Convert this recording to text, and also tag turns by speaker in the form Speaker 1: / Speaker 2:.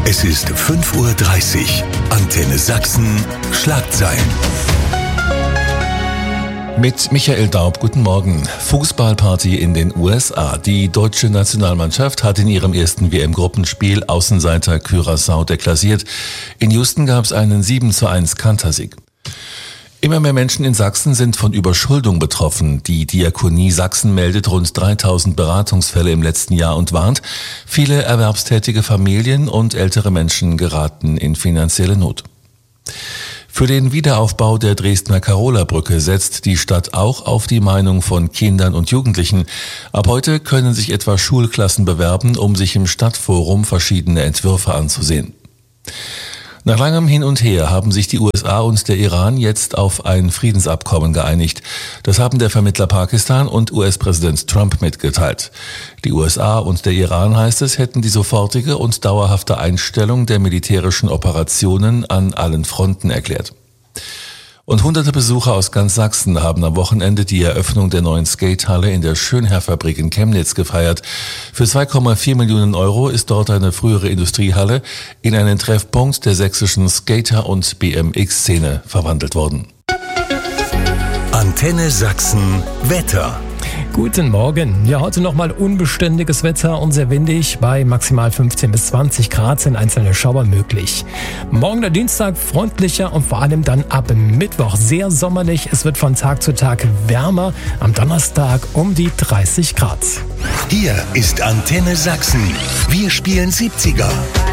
Speaker 1: Es ist 5:30 Uhr. Antenne Sachsen, Schlagzeilen.
Speaker 2: Mit Michael Daub, guten Morgen. Fußballparty in den USA. Die deutsche Nationalmannschaft hat in ihrem ersten WM-Gruppenspiel Außenseiter Curaçao deklassiert. In Houston gab es einen 7:1 Kantersieg. Immer mehr Menschen in Sachsen sind von Überschuldung betroffen. Die Diakonie Sachsen meldet rund 3000 Beratungsfälle im letzten Jahr und warnt, viele erwerbstätige Familien und ältere Menschen geraten in finanzielle Not. Für den Wiederaufbau der Dresdner Karola-Brücke setzt die Stadt auch auf die Meinung von Kindern und Jugendlichen. Ab heute können sich etwa Schulklassen bewerben, um sich im Stadtforum verschiedene Entwürfe anzusehen. Nach langem Hin und Her haben sich die USA und der Iran jetzt auf ein Friedensabkommen geeinigt. Das haben der Vermittler Pakistan und US-Präsident Trump mitgeteilt. Die USA und der Iran, heißt es, hätten die sofortige und dauerhafte Einstellung der militärischen Operationen an allen Fronten erklärt. Und hunderte Besucher aus ganz Sachsen haben am Wochenende die Eröffnung der neuen Skatehalle in der Schönherr-Fabrik in Chemnitz gefeiert. Für 2,4 Millionen Euro ist dort eine frühere Industriehalle in einen Treffpunkt der sächsischen Skater- und BMX-Szene verwandelt worden.
Speaker 1: Antenne Sachsen, Wetter.
Speaker 3: Guten Morgen. Ja, heute nochmal unbeständiges Wetter und sehr windig. Bei maximal 15 bis 20 Grad sind einzelne Schauer möglich. Morgen der Dienstag freundlicher und vor allem dann ab Mittwoch sehr sommerlich. Es wird von Tag zu Tag wärmer. Am Donnerstag um die 30 Grad.
Speaker 1: Hier ist Antenne Sachsen. Wir spielen 70er.